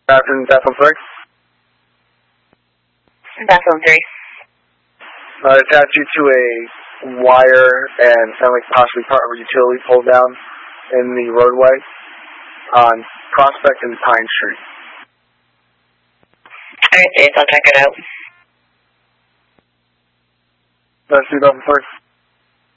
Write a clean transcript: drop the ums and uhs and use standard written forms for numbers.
Afternoon, Bathroom 3. Bathroom 3. Attach you to a wire and sound like possibly part of a utility pulled down in the roadway on Prospect and Pine Street. Alright, Dave, I'll check it out. That's 2003.